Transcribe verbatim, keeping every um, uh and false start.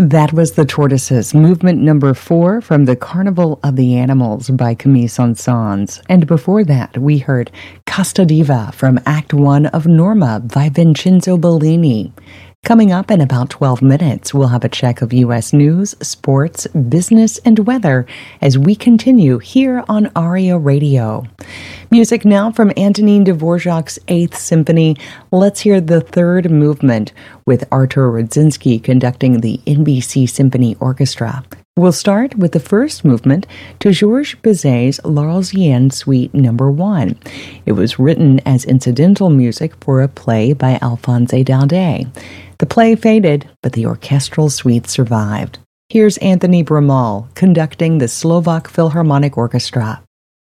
That was The Tortoises, movement number four from The Carnival of the Animals by Camille Saint-Saëns. And before that, we heard Casta Diva from Act One of Norma by Vincenzo Bellini. Coming up in about twelve minutes, we'll have a check of U S news, sports, business, and weather as we continue here on ARIA Radio. Music now from Antonin Dvorak's Eighth Symphony. Let's hear the third movement with Artur Rudzinski conducting the N B C Symphony Orchestra. We'll start with the first movement to Georges Bizet's L'Arlésienne Suite Number One. It was written as incidental music for a play by Alphonse Daudet. The play faded, but the orchestral suite survived. Here's Anthony Bramal conducting the Slovak Philharmonic Orchestra.